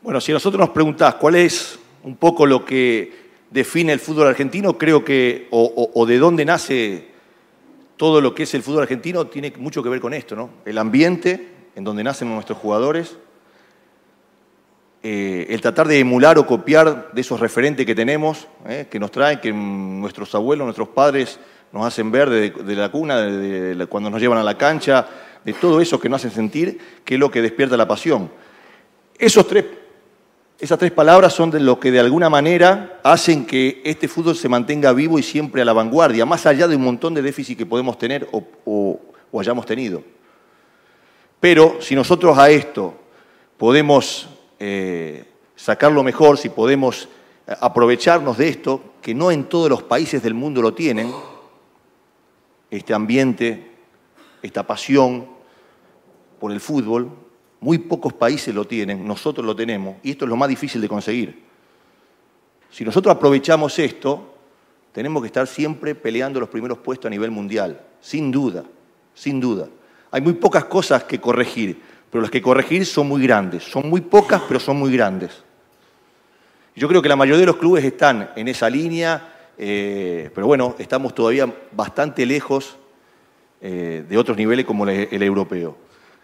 Bueno, si a nosotros nos preguntás cuál es un poco lo que define el fútbol argentino, creo que, o de dónde nace todo lo que es el fútbol argentino, tiene mucho que ver con esto, ¿no? El ambiente en donde nacen nuestros jugadores, el tratar de emular o copiar de esos referentes que tenemos, que nos traen, que nuestros abuelos, nuestros padres nos hacen ver de la cuna, cuando nos llevan a la cancha, de todo eso que nos hacen sentir, que es lo que despierta la pasión. Esas tres palabras son de lo que de alguna manera hacen que este fútbol se mantenga vivo y siempre a la vanguardia, más allá de un montón de déficit que podemos tener o hayamos tenido. Pero si nosotros a esto podemos sacar lo mejor, si podemos aprovecharnos de esto, que no en todos los países del mundo lo tienen, este ambiente, esta pasión por el fútbol, muy pocos países lo tienen, nosotros lo tenemos, y esto es lo más difícil de conseguir. Si nosotros aprovechamos esto, tenemos que estar siempre peleando los primeros puestos a nivel mundial, sin duda, sin duda. Hay muy pocas cosas que corregir, pero las que corregir son muy grandes. Son muy pocas, pero son muy grandes. Yo creo que la mayoría de los clubes están en esa línea, pero bueno, estamos todavía bastante lejos de otros niveles como el europeo.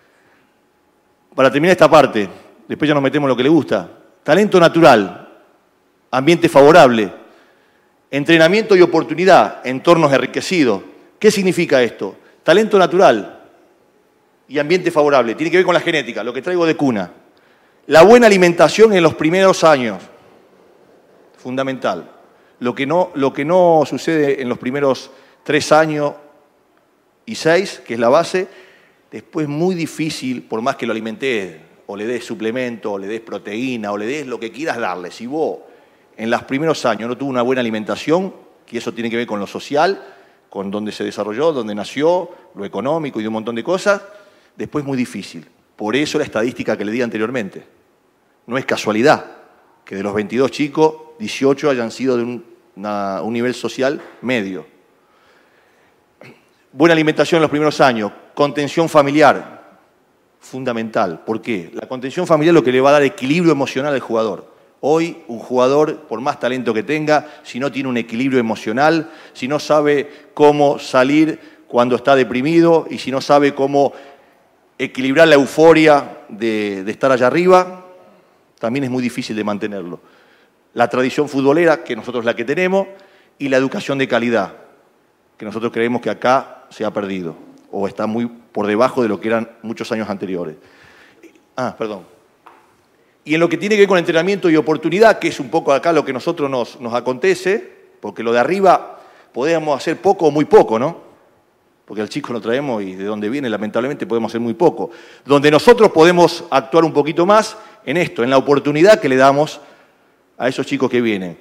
Para terminar esta parte, después ya nos metemos en lo que le gusta. Talento natural, ambiente favorable, entrenamiento y oportunidad, entornos enriquecidos. ¿Qué significa esto? Talento natural y ambiente favorable. Tiene que ver con la genética, lo que traigo de cuna. La buena alimentación en los primeros años, fundamental. Lo que no sucede en los primeros 3 años y 6, que es la base, después muy difícil, por más que lo alimentes, o le des suplemento, o le des proteína, o le des lo que quieras darle. Si vos en los primeros años no tuvo una buena alimentación, que eso tiene que ver con lo social, con dónde se desarrolló, dónde nació, lo económico y de un montón de cosas, después muy difícil. Por eso la estadística que le di anteriormente. No es casualidad que de los 22 chicos, 18 hayan sido de un nivel social medio. Buena alimentación en los primeros años, contención familiar, fundamental. ¿Por qué? La contención familiar es lo que le va a dar equilibrio emocional al jugador. Hoy, un jugador, por más talento que tenga, si no tiene un equilibrio emocional, si no sabe cómo salir cuando está deprimido y si no sabe cómo equilibrar la euforia de estar allá arriba, también es muy difícil de mantenerlo. La tradición futbolera, que nosotros es la que tenemos, y la educación de calidad, que nosotros creemos que acá se ha perdido o está muy por debajo de lo que eran muchos años anteriores. Y en lo que tiene que ver con entrenamiento y oportunidad, que es un poco acá lo que a nosotros nos acontece, porque lo de arriba podemos hacer poco o muy poco, ¿no? Porque al chico lo traemos y de donde viene, lamentablemente, podemos hacer muy poco. Donde nosotros podemos actuar un poquito más en esto, en la oportunidad que le damos a esos chicos que vienen.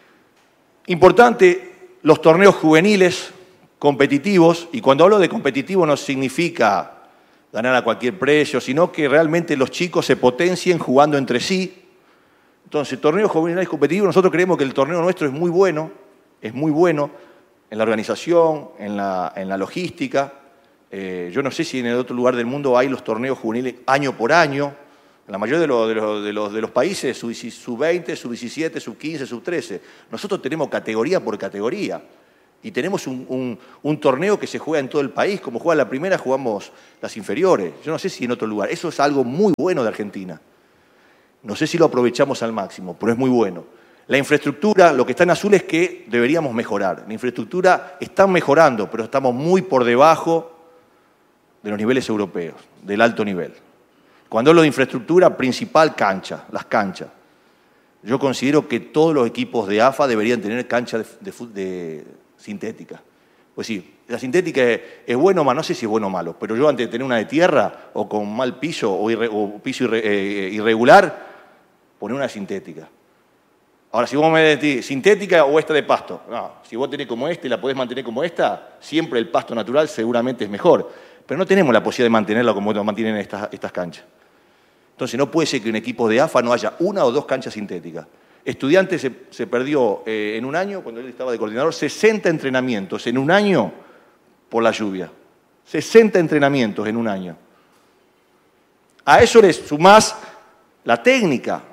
Importante, los torneos juveniles competitivos, y cuando hablo de competitivo no significa ganar a cualquier precio, sino que realmente los chicos se potencien jugando entre sí. Entonces, torneos juveniles competitivos, nosotros creemos que el torneo nuestro es muy bueno en la organización, en la logística. Yo no sé si en el otro lugar del mundo hay los torneos juveniles año por año. En la mayoría de los países, sub-20, sub-17, sub-15, sub-13. Nosotros tenemos categoría por categoría. Y tenemos un torneo que se juega en todo el país. Como juega la primera, jugamos las inferiores. Yo no sé si en otro lugar. Eso es algo muy bueno de Argentina. No sé si lo aprovechamos al máximo, pero es muy bueno. La infraestructura, lo que está en azul es que deberíamos mejorar. La infraestructura está mejorando, pero estamos muy por debajo de los niveles europeos, del alto nivel. Cuando hablo de infraestructura, principal cancha, las canchas. Yo considero que todos los equipos de AFA deberían tener canchas de sintética. Pues sí, la sintética es bueno o malo, no sé si es bueno o malo, pero yo antes de tener una de tierra o con mal piso o piso irregular, poner una sintética. Ahora, si vos me decís sintética o esta de pasto, no, si vos tenés como esta y la podés mantener como esta, siempre el pasto natural seguramente es mejor, pero no tenemos la posibilidad de mantenerla como lo mantienen estas canchas. Entonces no puede ser que en un equipo de AFA no haya 1 o 2 canchas sintéticas. Estudiantes se perdió en un año, cuando él estaba de coordinador, 60 entrenamientos en un año por la lluvia. 60 entrenamientos en un año. A eso le sumás la técnica,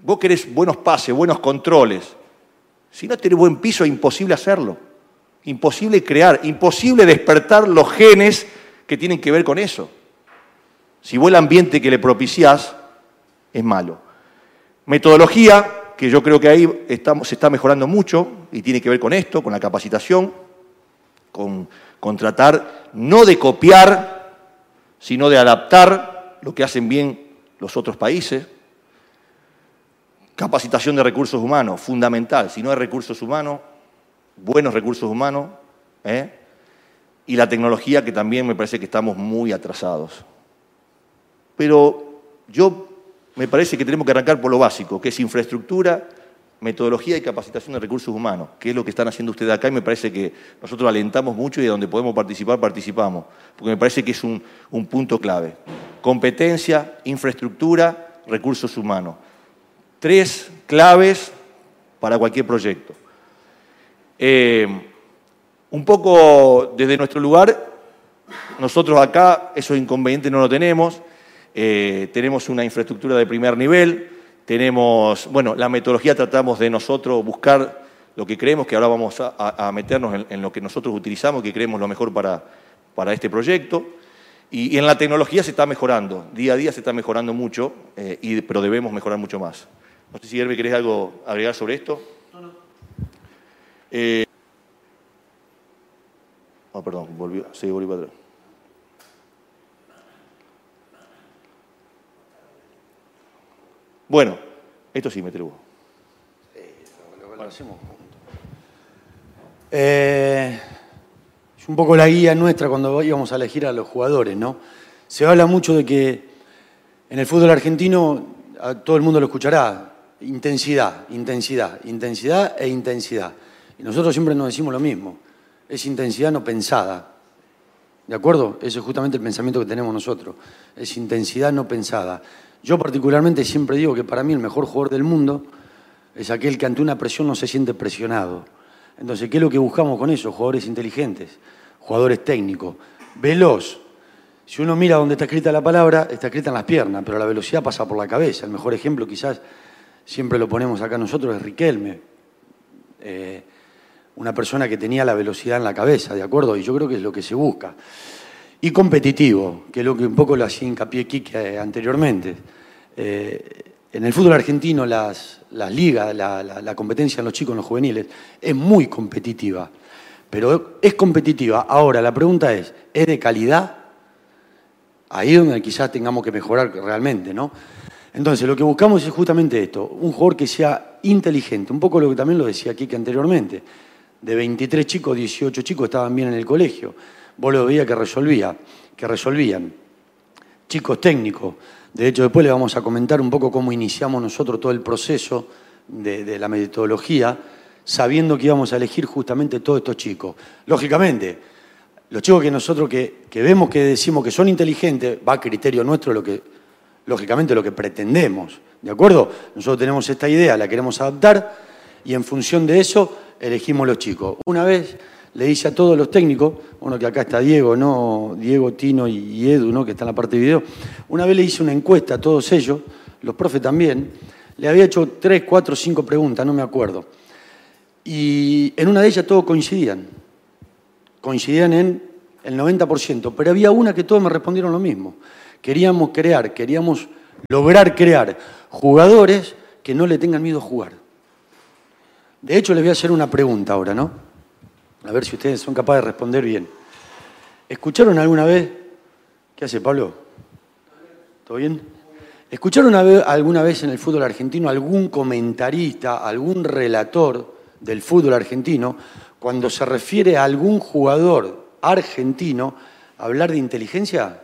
Vos querés buenos pases, buenos controles. Si no tenés buen piso, es imposible hacerlo. Imposible crear, imposible despertar los genes que tienen que ver con eso. Si vos el ambiente que le propiciás es malo. Metodología, que yo creo que ahí se está mejorando mucho y tiene que ver con esto, con la capacitación, con tratar no de copiar, sino de adaptar lo que hacen bien los otros países. Capacitación de recursos humanos, fundamental. Si no hay recursos humanos, buenos recursos humanos, y la tecnología, que también me parece que estamos muy atrasados. Pero me parece que tenemos que arrancar por lo básico, que es infraestructura, metodología y capacitación de recursos humanos, que es lo que están haciendo ustedes acá, y me parece que nosotros alentamos mucho y de donde podemos participar, participamos, porque me parece que es un punto clave. Competencia, infraestructura, recursos humanos. 3 claves para cualquier proyecto. Un poco desde nuestro lugar, nosotros acá esos inconvenientes no lo tenemos. Tenemos una infraestructura de primer nivel, tenemos, la metodología tratamos de nosotros buscar lo que creemos, que ahora vamos a meternos en lo que nosotros utilizamos, que creemos lo mejor para este proyecto. Y en la tecnología se está mejorando, día a día se está mejorando mucho, pero debemos mejorar mucho más. No sé si, Hervé, ¿querés algo agregar sobre esto? No. Perdón, volví para atrás. Bueno, esto sí me atrevo. Lo hacemos juntos. Es un poco la guía nuestra cuando íbamos a elegir a los jugadores, ¿no? Se habla mucho de que en el fútbol argentino, todo el mundo lo escuchará, intensidad, intensidad, intensidad e intensidad. Y nosotros siempre nos decimos lo mismo, es intensidad no pensada. ¿De acuerdo? Ese es justamente el pensamiento que tenemos nosotros, es intensidad no pensada. Yo particularmente siempre digo que para mí el mejor jugador del mundo es aquel que ante una presión no se siente presionado. Entonces, ¿qué es lo que buscamos con eso? Jugadores inteligentes, jugadores técnicos, veloz. Si uno mira donde está escrita la palabra, está escrita en las piernas, pero la velocidad pasa por la cabeza. El mejor ejemplo quizás, siempre lo ponemos acá nosotros, es Riquelme. Una persona que tenía la velocidad en la cabeza, ¿de acuerdo? Y yo creo que es lo que se busca. Y competitivo, que es lo que un poco lo hacía hincapié Quique anteriormente. En el fútbol argentino las ligas, la competencia en los chicos, en los juveniles, es muy competitiva. Pero es competitiva. Ahora, la pregunta ¿es de calidad? Ahí es donde quizás tengamos que mejorar realmente, ¿no? Entonces, lo que buscamos es justamente esto, un jugador que sea inteligente, un poco lo que también lo decía Quique anteriormente. De 23 chicos, 18 chicos estaban bien en el colegio. Vos lo veías que resolvían. Chicos técnicos. De hecho, después le vamos a comentar un poco cómo iniciamos nosotros todo el proceso de la metodología, sabiendo que íbamos a elegir justamente todos estos chicos. Lógicamente, los chicos que nosotros que vemos que decimos que son inteligentes, va a criterio nuestro lógicamente lo que pretendemos. ¿De acuerdo? Nosotros tenemos esta idea, la queremos adaptar y en función de eso elegimos los chicos. Una vez le hice a todos los técnicos, bueno, que acá está Diego, ¿no? Diego, Tino y Edu, ¿no? Que está en la parte de video. Una vez le hice una encuesta a todos ellos, los profes también. Le había hecho 3, 4, 5 preguntas, no me acuerdo. Y en una de ellas todos coincidían. Coincidían en el 90%, pero había una que todos me respondieron lo mismo. Queríamos lograr crear jugadores que no le tengan miedo a jugar. De hecho, les voy a hacer una pregunta ahora, ¿no? A ver si ustedes son capaces de responder bien. ¿Escucharon alguna vez? ¿Qué hace, Pablo? ¿Todo bien? ¿Escucharon alguna vez en el fútbol argentino algún comentarista, algún relator del fútbol argentino, cuando se refiere a algún jugador argentino, hablar de inteligencia?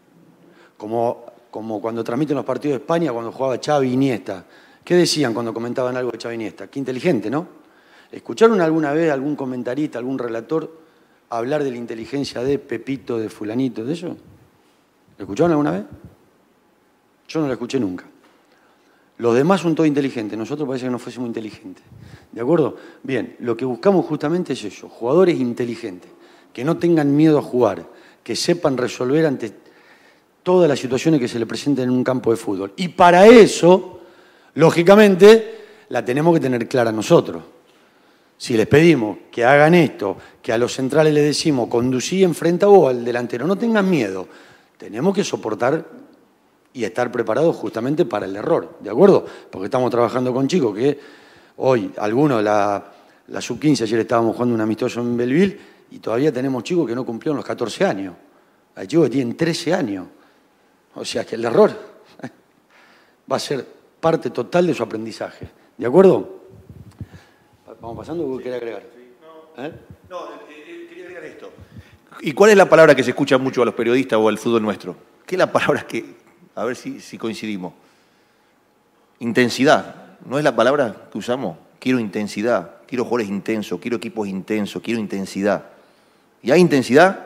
Como cuando transmiten los partidos de España, cuando jugaba Xavi e Iniesta. ¿Qué decían cuando comentaban algo de Xavi e Iniesta? Qué inteligente, ¿no? ¿Escucharon alguna vez algún comentarista, algún relator hablar de la inteligencia de Pepito, de fulanito, de eso? ¿Lo escucharon alguna vez? Yo no lo escuché nunca. Los demás son todos inteligentes, nosotros parece que no fuésemos inteligentes. ¿De acuerdo? Bien, lo que buscamos justamente es eso, jugadores inteligentes, que no tengan miedo a jugar, que sepan resolver ante todas las situaciones que se le presenten en un campo de fútbol. Y para eso Lógicamente, la tenemos que tener clara nosotros. Si les pedimos que hagan esto, que a los centrales les decimos, conducí enfrenta vos al delantero, no tengan miedo, tenemos que soportar y estar preparados justamente para el error, ¿de acuerdo? Porque estamos trabajando con chicos que hoy, algunos, la sub-15, ayer estábamos jugando un amistoso en Belleville y todavía tenemos chicos que no cumplieron los 14 años. Hay chicos que tienen 13 años. O sea que el error va a ser parte total de su aprendizaje, ¿de acuerdo? ¿Vamos pasando o quería agregar? Quería agregar esto. ¿Y cuál es la palabra que se escucha mucho a los periodistas o al fútbol nuestro? ¿Qué es la palabra que, a ver si coincidimos? Intensidad. ¿No es la palabra que usamos? Quiero intensidad, quiero jugadores intensos, quiero equipos intensos, quiero intensidad. ¿Y hay intensidad?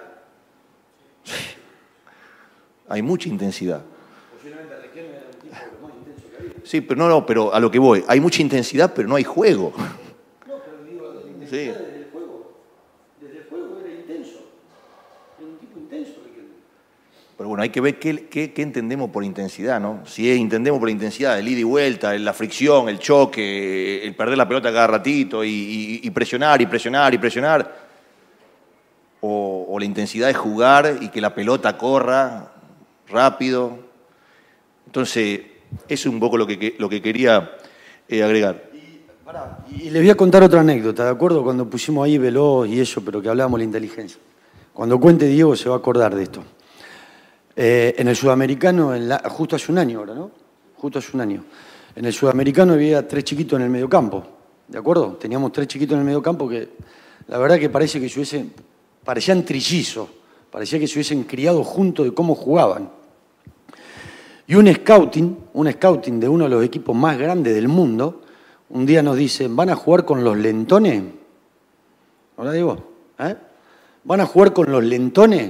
Hay mucha intensidad. Posiblemente Riquelme era un tipo lo más intenso que había. Sí, pero pero a lo que voy. Hay mucha intensidad, pero no hay juego. No, pero digo, la intensidad Sí. desde el juego. Desde el juego era intenso. Era un tipo intenso Riquelme. Pero bueno, hay que ver qué entendemos por intensidad, ¿no? Si entendemos por intensidad el ida y vuelta, la fricción, el choque, el perder la pelota cada ratito y presionar y presionar y presionar. O la intensidad de jugar y que la pelota corra rápido. Entonces, eso es un poco lo que quería agregar. Y les voy a contar otra anécdota, ¿de acuerdo? Cuando pusimos ahí veloz y eso, pero que hablábamos de la inteligencia. Cuando cuente Diego se va a acordar de esto. En el sudamericano, justo hace un año ahora, ¿no? Justo hace un año. En el sudamericano había 3 chiquitos en el mediocampo, ¿de acuerdo? Teníamos 3 chiquitos en el mediocampo que la verdad que parece que parecían trillizos, parecía que se hubiesen criado juntos de cómo jugaban. Y un scouting de uno de los equipos más grandes del mundo, un día nos dice, ¿van a jugar con los lentones? ¿Ahora digo? ¿Van a jugar con los lentones?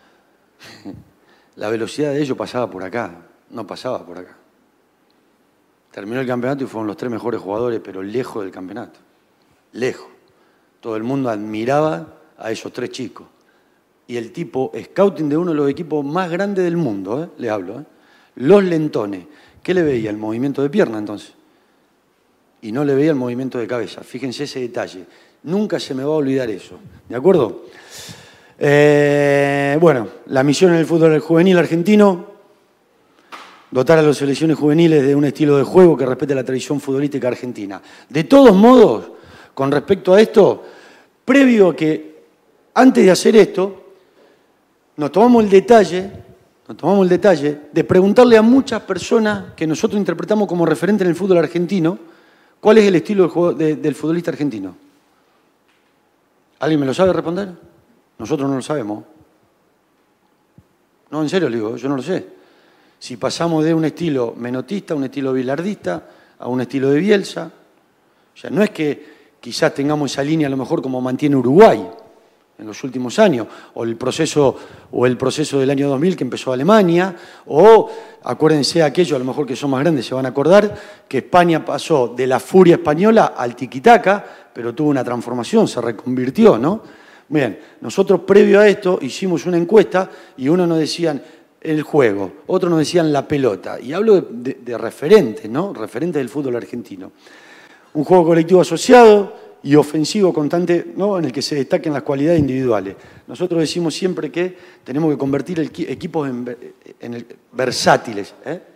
La velocidad de ellos pasaba por acá, no pasaba por acá. Terminó el campeonato y fueron los 3 mejores jugadores, pero lejos del campeonato. Lejos. Todo el mundo admiraba a esos 3 chicos. Y el tipo, scouting de uno de los equipos más grandes del mundo, le hablo, los lentones. ¿Qué le veía? El movimiento de pierna entonces. Y no le veía el movimiento de cabeza. Fíjense ese detalle. Nunca se me va a olvidar eso. ¿De acuerdo? Bueno, la misión en el fútbol juvenil argentino, dotar a las selecciones juveniles de un estilo de juego que respete la tradición futbolística argentina. De todos modos, con respecto a esto, previo a que, antes de hacer esto, nos tomamos el detalle de preguntarle a muchas personas que nosotros interpretamos como referente en el fútbol argentino, ¿cuál es el estilo de juego del futbolista argentino? ¿Alguien me lo sabe responder? Nosotros no lo sabemos. No, en serio le digo, yo no lo sé. Si pasamos de un estilo menotista a un estilo bilardista, a un estilo de Bielsa, o sea, no es que quizás tengamos esa línea a lo mejor como mantiene Uruguay en los últimos años, o el proceso del año 2000 que empezó Alemania, o acuérdense aquellos, a lo mejor que son más grandes se van a acordar, que España pasó de la furia española al tiquitaca, pero tuvo una transformación, se reconvirtió, ¿no? Bien, nosotros previo a esto hicimos una encuesta y uno nos decían el juego, otros nos decían la pelota, y hablo de referentes, ¿no? Referentes del fútbol argentino. Un juego colectivo asociado y ofensivo constante, ¿no? En el que se destaquen las cualidades individuales. Nosotros decimos siempre que tenemos que convertir equipos en versátiles,